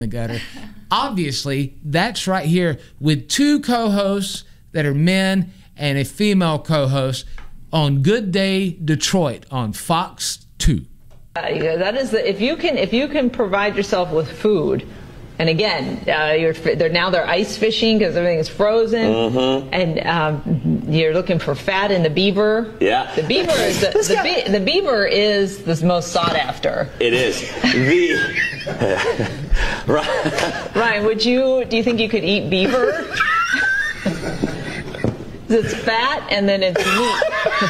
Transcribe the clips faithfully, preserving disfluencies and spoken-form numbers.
the gutter. Obviously, that's right here with two co-hosts that are men and a female co-host on Good Day Detroit on Fox two. Uh, yeah, that is the, if you can if you can provide yourself with food, and again, uh, you're they're now they're ice fishing because everything is frozen, mm-hmm. and um, you're looking for fat in the beaver. Yeah, the beaver is the the, guy, be, the beaver is the most sought after. It is the Ryan, would you do you think you could eat beaver? It's fat and then it's meat.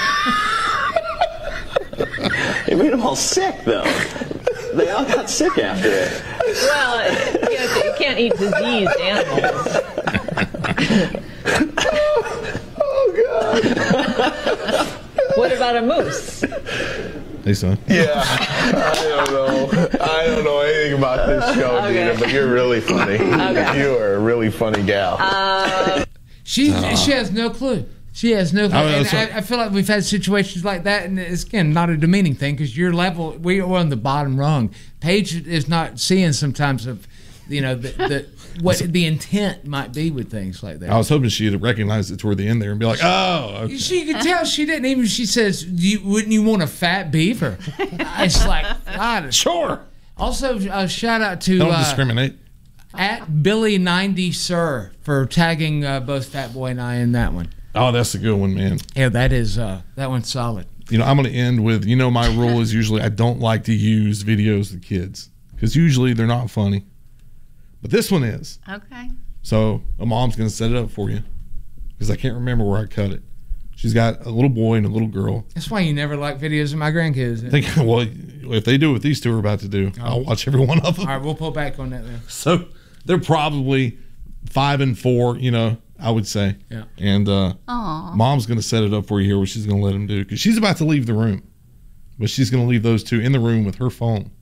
It made them all sick, though. They all got sick after it. Well, you, know, you can't eat diseased animals. Oh, God. What about a moose? Hey, son. Yeah, I don't know. I don't know anything about this show, okay. Dina, but you're really funny. Okay. You are a really funny gal. Uh, she, uh. she has no clue. She has no clue. I, mean, and I, I feel like we've had situations like that, and it's, again, not a demeaning thing because your level, we are on the bottom rung. Paige is not seeing sometimes of, you know, the, the what the intent might be with things like that. I was hoping she'd recognize it toward the end there and be like, oh. Okay. She could tell she didn't even, she says, you, wouldn't you want a fat beaver? It's like, God. Sure. Also, uh, shout out to. Don't uh, discriminate. At Billy ninety Sir for tagging uh, both Fat Boy and I in that one. Oh, that's a good one, man. Yeah, that is uh, that one's solid. You know, I'm going to end with, you know, my rule is usually I don't like to use videos of kids because usually they're not funny. But this one is. Okay. So a mom's going to set it up for you because I can't remember where I cut it. She's got a little boy and a little girl. That's why you never like videos of my grandkids. Think, well, if they do what these two are about to do, oh. I'll watch every one of them. All right, we'll pull back on that then. So they're probably five and four, you know, I would say. Yeah. And uh, Aww. Mom's going to set it up for you here, what she's going to let them do. Because she's about to leave the room. But she's going to leave those two in the room with her phone.